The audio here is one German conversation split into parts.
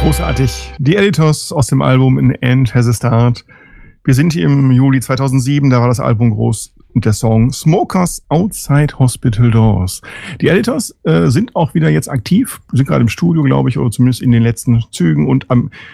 Großartig. Die Editors aus dem Album An End Has a Start. Wir sind hier im Juli 2007, da war das Album groß und der Song Smokers Outside Hospital Doors. Die Editors sind auch wieder jetzt aktiv, sind gerade im Studio, glaube ich, oder zumindest in den letzten Zügen. Und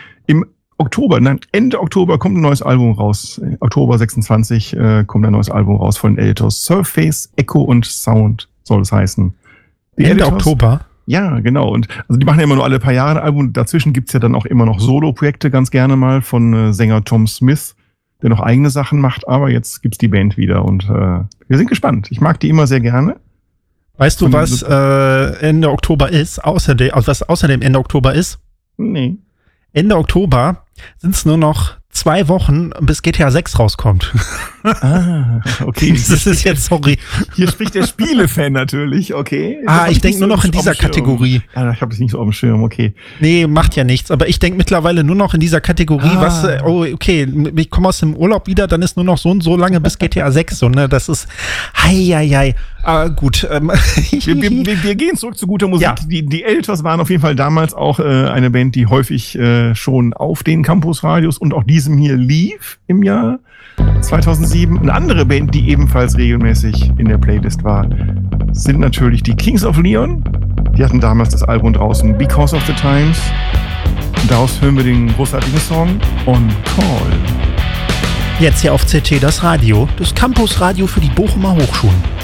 Ende Oktober kommt ein neues Album raus. Oktober 26 kommt ein neues Album raus von den Editors. Surface, Echo und Sound soll es heißen. Ende Oktober? Ja, genau. Und also die machen ja immer nur alle paar Jahre ein Album. Dazwischen gibt's ja dann auch immer noch Solo-Projekte ganz gerne mal von Sänger Tom Smith, der noch eigene Sachen macht. Aber jetzt gibt's die Band wieder und wir sind gespannt. Ich mag die immer sehr gerne. Weißt du, was Ende Oktober ist? Was außerdem Ende Oktober ist? Nee. Ende Oktober sind es nur noch 2 Wochen, bis GTA 6 rauskommt. Ah, okay. Das ist jetzt, sorry. Hier spricht der Spiele-Fan natürlich, okay. Ich denke nur noch in dieser Kategorie. Ja, ich habe das nicht so auf dem Schirm, okay. Nee, macht ja nichts. Aber ich denke mittlerweile nur noch in dieser Kategorie, okay, ich komme aus dem Urlaub wieder, dann ist nur noch so und so lange bis GTA 6. So, ne? Das ist, gut. Wir gehen zurück zu guter Musik. Ja. Die Editors waren auf jeden Fall damals auch eine Band, die häufig schon auf den Campus-Radios und auch diesem hier lief im Jahr 2007. Eine andere Band, die ebenfalls regelmäßig in der Playlist war, sind natürlich die Kings of Leon. Die hatten damals das Album draußen Because of the Times. Und daraus hören wir den großartigen Song On Call. Jetzt hier auf CT das Radio, das Campus-Radio für die Bochumer Hochschulen.